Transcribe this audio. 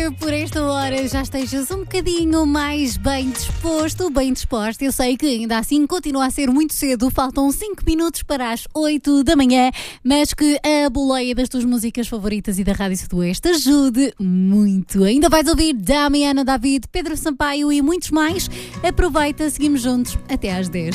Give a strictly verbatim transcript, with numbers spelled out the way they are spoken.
que por esta hora já estejas um bocadinho mais bem disposto, bem disposta. Eu sei que ainda assim continua a ser muito cedo, faltam cinco minutos para as oito da manhã, mas que a boleia das tuas músicas favoritas e da Rádio Sudoeste ajude muito. Ainda vais ouvir Damiana David, Pedro Sampaio e muitos mais. Aproveita, seguimos juntos até às dez.